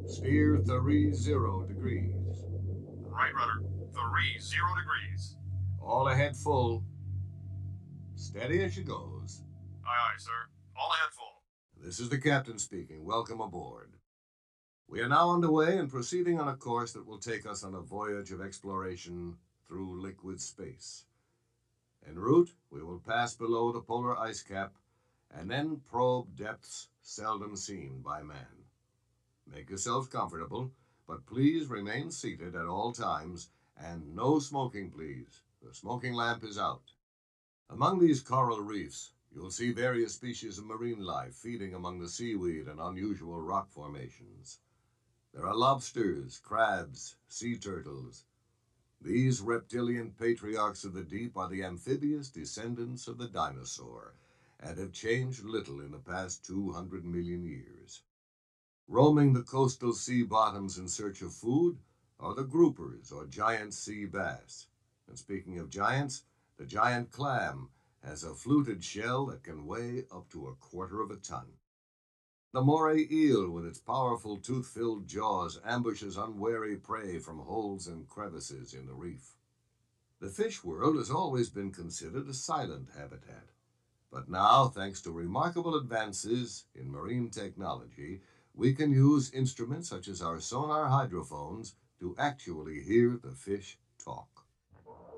Steer 30 degrees. Right rudder, 30 degrees. All ahead full. Steady as she goes. Aye, aye, sir. All ahead full. This is the captain speaking. Welcome aboard. We are now underway and proceeding on a course that will take us on a voyage of exploration through liquid space. En route, we will pass below the polar ice cap and then probe depths seldom seen by man. Make yourselves comfortable, but please remain seated at all times, and no smoking, please. The smoking lamp is out. Among these coral reefs, you'll see various species of marine life feeding among the seaweed and unusual rock formations. There are lobsters, crabs, sea turtles. These reptilian patriarchs of the deep are the amphibious descendants of the dinosaur and have changed little in the past 200 million years. Roaming the coastal sea bottoms in search of food are the groupers or giant sea bass. And speaking of giants, the giant clam has a fluted shell that can weigh up to a quarter of a ton. The moray eel, with its powerful tooth-filled jaws, ambushes unwary prey from holes and crevices in the reef. The fish world has always been considered a silent habitat. But now, thanks to remarkable advances in marine technology, we can use instruments such as our sonar hydrophones to actually hear the fish talk.